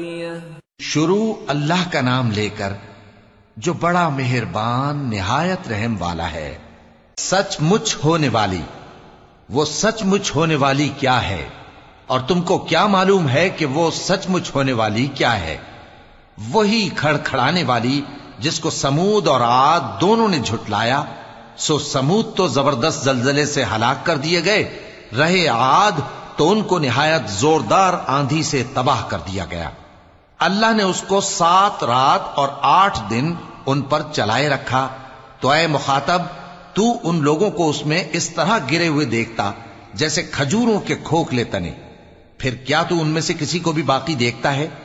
शुरू अल्लाह का नाम लेकर जो बड़ा मेहरबान निहायत रहम वाला है। सचमुच होने वाली, वो सचमुच होने वाली क्या है? और तुमको क्या मालूम है कि वो सचमुच होने वाली क्या है? वही खड़खड़ाने वाली जिसको समूद और आद दोनों ने झुटलाया। सो समूद तो जबरदस्त जलजले से हलाक कर दिए गए, रहे आद तो उनको निहायत जोरदार आंधी से तबाह कर दिया गया। अल्लाह ने उसको 7 रात और 8 दिन उन पर चलाए रखा। तो ऐ मुखातब, तू उन लोगों को उसमें इस तरह गिरे हुए देखता जैसे खजूरों के खोखले तने। फिर क्या तू उनमें से किसी को भी बाकी देखता है?